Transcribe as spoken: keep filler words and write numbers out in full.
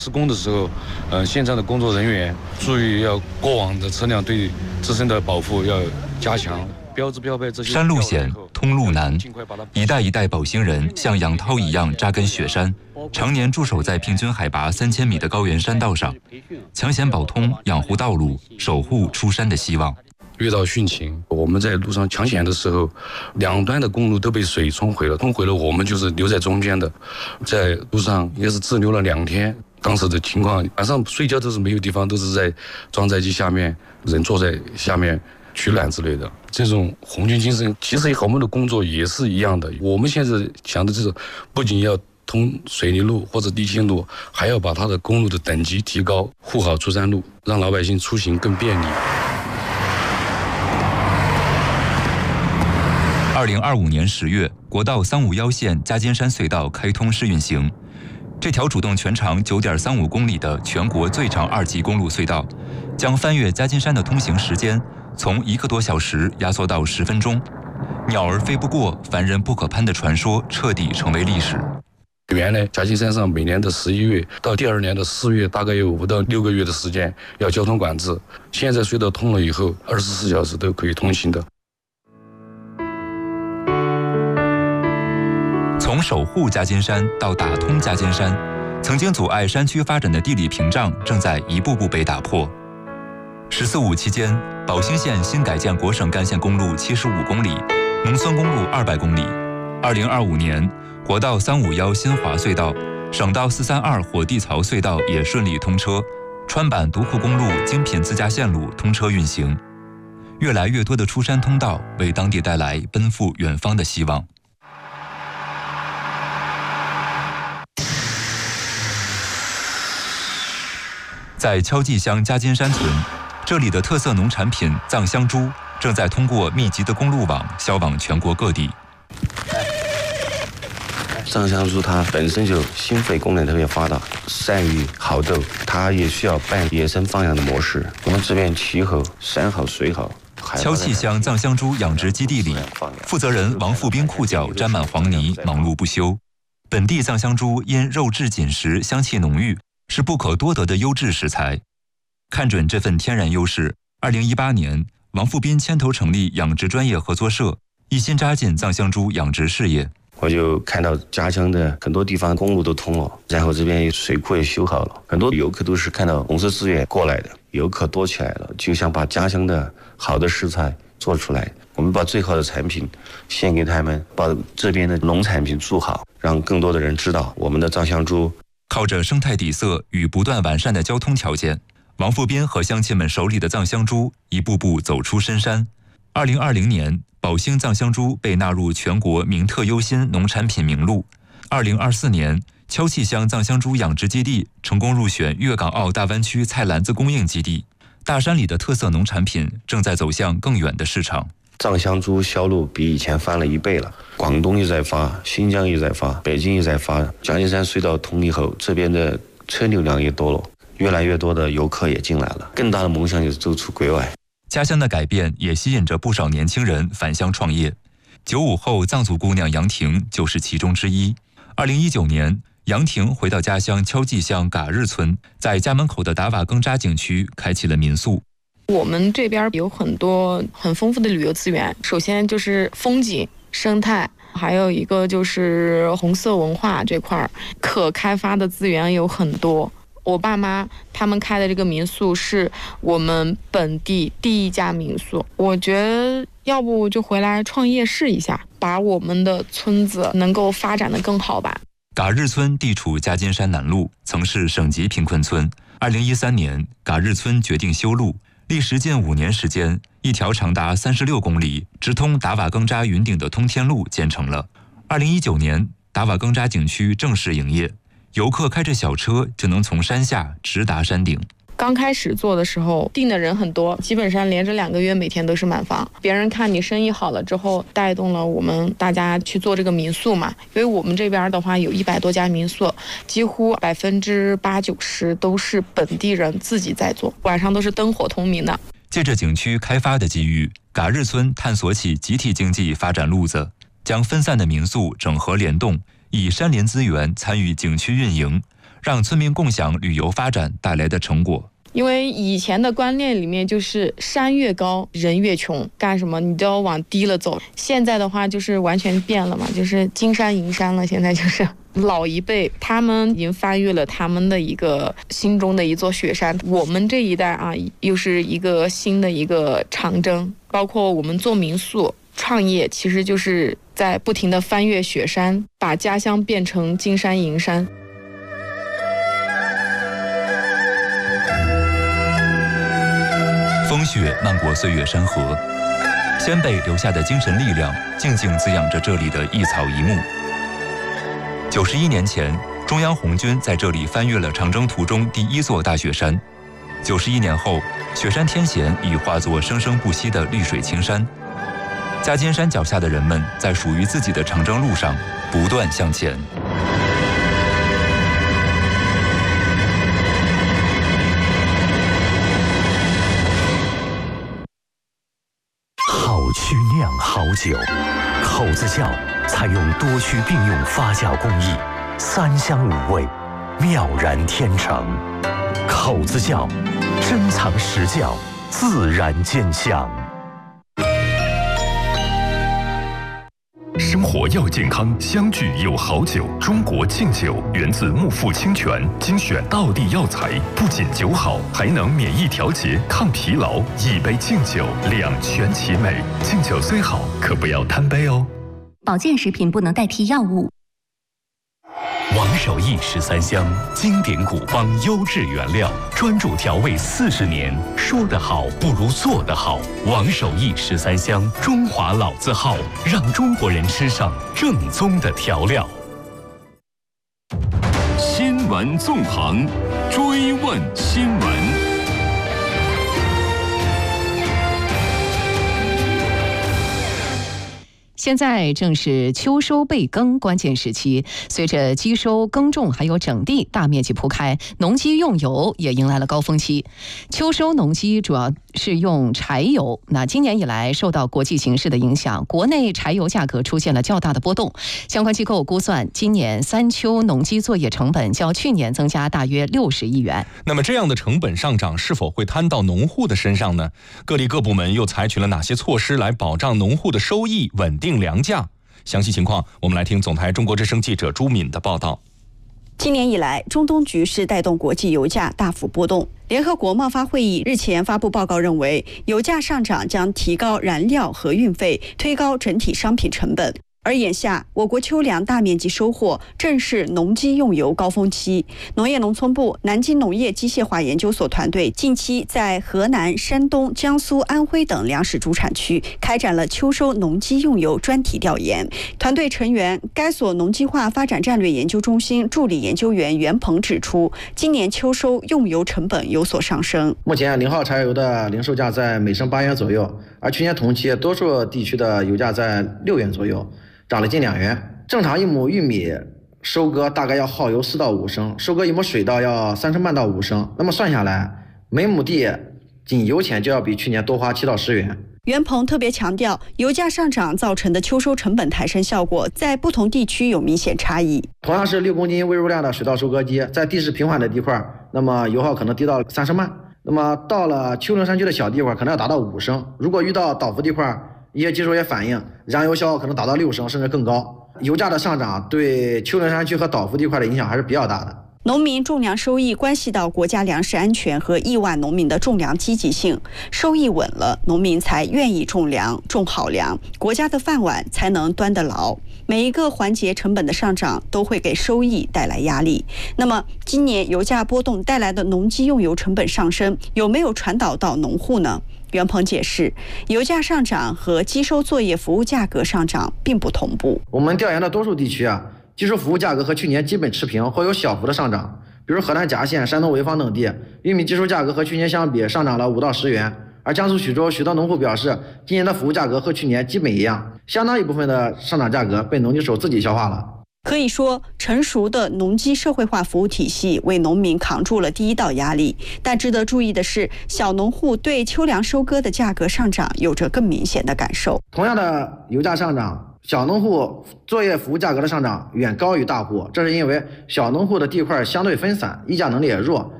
施工的时候，呃，现场的工作人员注意要过往的车辆对自身的保护要加强。标志标配这些。 山路险，通路难，一代一代宝兴人像杨涛一样扎根雪山，常年驻守在平均海拔三千米的高原山道上，抢险保通，养护道路，守护出山的希望。 遇到汛情，我们在路上抢险的时候，两端的公路都被水冲毁了，冲毁了我们就是留在中间的，在路上也是滞留了两天。当时的情况，晚上睡觉都是没有地方，都是在装载机下面，人坐在下面取暖之类的。这种红军精神，其实和我们的工作也是一样的。我们现在想的就是，不仅要通水泥路或者地心路，还要把它的公路的等级提高，护好出山路，让老百姓出行更便利。 二零二五年十月，国道三五幺线加尖山隧道开通试运行。这条主动全长九点三五公里的全国最长二级公路隧道，将翻越加尖山的通行时间从一个多小时压缩到十分钟。鸟儿飞不过，凡人不可攀的传说彻底成为历史。 原来嘉兴山上每年的十一月到第二年的四月，大概有五到六个月的时间要交通管制。现在隧道通了以后，二十四小时都可以通行的。 从守护加尖山到打通加尖山，曾经阻碍山区发展的地理屏障正在一步步被打破。十四五期间，宝兴县新改建国省干线公路七十五公里，农村公路二百公里。二零二五年，国道三五幺新华隧道、省道四三二火地槽隧道也顺利通车，川版独库公路精品自驾线路通车运行。越来越多的出山通道为当地带来奔赴远方的希望。在敲记乡加尖山村，这里的特色农产品藏香猪正在通过密集的公路网销往全国各地。 藏香猪它本身就心肺功能特别发达，善于好斗，它也需要办野生放养的模式。我们这边气候山好水好。 敲记乡藏香猪养殖基地里，负责人王富兵裤脚沾满黄泥，忙碌不休。本地藏香猪因肉质紧实，香气浓郁，是不可多得的优质食材。看准这份天然优势，二零一八年，王富斌牵头成立养殖专业合作社，一心扎进藏香猪养殖事业。 我就看到家乡的很多地方公路都通了，然后这边水库也修好了，很多游客都是看到红色资源过来的，游客多起来了，就想把家乡的好的食材做出来。我们把最好的产品献给他们，把这边的农产品做好，让更多的人知道我们的藏香猪。 靠着生态底色与不断完善的交通条件，王富斌和乡亲们手里的藏香猪一步步走出深山。二零二零年，宝兴藏香猪被纳入全国名特优新农产品名录。二零二四年，敲记乡藏香猪养殖基地成功入选粤港澳大湾区菜篮子供应基地。大山里的特色农产品正在走向更远的市场。 藏香猪销路比以前翻了一倍了，广东也在发，新疆也在发，北京也在发。嘉尖山隧道通以后，这边的车流量也多了，越来越多的游客也进来了。更大的梦想就是走出国外。 家乡的改变也吸引着不少年轻人返乡创业。九五后藏族姑娘杨婷就是其中之一。二零一九年，杨婷回到家乡敲记乡嘎日村，在家门口的达瓦更扎景区开启了民宿。 我们这边有很多很丰富的旅游资源，首先就是风景、生态，还有一个就是红色文化这块可开发的资源有很多。我爸妈他们开的这个民宿是我们本地第一家民宿，我觉得要不就回来创业试一下，把我们的村子能够发展得更好吧。 嘎日村地处加尖山南麓，曾是省级贫困村。二零一三年，嘎日村决定修路。历时近五年时间，一条长达三十六公里、直通达瓦更扎云顶的通天路建成了。二零一九年，达瓦更扎景区正式营业，游客开着小车就能从山下直达山顶。 刚开始做的时候，订的人很多，基本上连着两个月每天都是满房。别人看你生意好了之后，带动了我们大家去做这个民宿嘛。因为我们这边的话有一百多家民宿，几乎百分之八九十都是本地人自己在做，晚上都是灯火通明的。 借着景区开发的机遇，嘎日村探索起集体经济发展路子，将分散的民宿整合联动，以山林资源参与景区运营， 让村民共享旅游发展带来的成果。 因为以前的观念里面就是山越高人越穷，干什么你都要往低了走。现在的话就是完全变了嘛，就是金山银山了。现在就是老一辈他们已经翻越了他们的一个心中的一座雪山，我们这一代啊又是一个新的一个长征。包括我们做民宿创业，其实就是在不停的翻越雪山，把家乡变成金山银山。 风雪漫过岁月山河，先辈留下的精神力量静静滋养着这里的一草一木。九十一年前，中央红军在这里翻越了长征途中第一座大雪山。九十一年后，雪山天险已化作生生不息的绿水青山。嘉尖山脚下的人们在属于自己的长征路上不断向前。 好曲酿好酒，口子窖采用多区并用发酵工艺，三香五味，妙然天成。口子窖，珍藏实窖，自然见香。 生活要健康，相聚有好酒。中国敬酒源自木富清泉，精选道地药材，不仅酒好，还能免疫调节、抗疲劳。一杯敬酒，两全其美。敬酒虽好，可不要贪杯哦。 保健食品不能代替药物。 王守义十三香，经典古方优质原料，专注调味四十年。说得好不如做得好。王守义十三香，中华老字号，让中国人吃上正宗的调料。 新闻纵横，追问新闻。 现在正是秋收备耕关键时期，随着机收、耕种还有整地大面积铺开，农机用油也迎来了高峰期。秋收农机主要是用柴油，那今年以来受到国际形势的影响，国内柴油价格出现了较大的波动。相关机构估算，今年三秋农机作业成本较去年增加大约六十亿元。 那么这样的成本上涨是否会摊到农户的身上呢？各地各部门又采取了哪些措施来保障农户的收益稳定粮价？详细情况我们来听总台中国之声记者朱敏的报道。 今年以来，中东局势带动国际油价大幅波动。联合国贸发会议日前发布报告认为，油价上涨将提高燃料和运费，推高整体商品成本。而眼下，我国秋粮大面积收获，正是农机用油高峰期。农业农村部南京农业机械化研究所团队近期在河南、山东、江苏、安徽等粮食主产区开展了秋收农机用油专题调研。团队成员、该所农机化发展战略研究中心助理研究员袁鹏指出，今年秋收用油成本有所上升。 目前零号柴油的零售价在每升八元左右，而去年同期多数地区的油价在六元左右。涨了近两元。正常一亩玉米收割大概要耗油四到五升，收割一亩水稻要三升半到五升。那么算下来，每亩地仅油钱就要比去年多花七到十元。 袁鹏特别强调，油价上涨造成的秋收成本抬升效果在不同地区有明显差异。 同样是六公斤微入量的水稻收割机，在地势平缓的地块，那么油耗可能低到三升半。那么到了丘陵山区的小地块，可能要达到五升。如果遇到倒伏地块，一些技术也反映，燃油消耗可能达到六升甚至更高。油价的上涨对丘陵山区和倒伏地块的影响还是比较大的。 农民种粮收益关系到国家粮食安全和亿万农民的种粮积极性，收益稳了，农民才愿意种粮，种好粮，国家的饭碗才能端得牢。每一个环节成本的上涨都会给收益带来压力。那么今年油价波动带来的农机用油成本上升，有没有传导到农户呢？袁鹏解释，油价上涨和机收作业服务价格上涨并不同步。 我们调研的多数地区啊，机收服务价格和去年基本持平或有小幅的上涨。比如河南夹县、山东潍坊等地，玉米机收价格和去年相比上涨了五到十元。而江苏徐州许多农户表示，今年的服务价格和去年基本一样，相当一部分的上涨价格被农机手自己消化了。 可以说，成熟的农机社会化服务体系为农民扛住了第一道压力。但值得注意的是，小农户对秋粮收割的价格上涨有着更明显的感受。 同样的油价上涨， 小农户作业服务价格的上涨远高于大户，这是因为小农户的地块相对分散，议价能力也弱，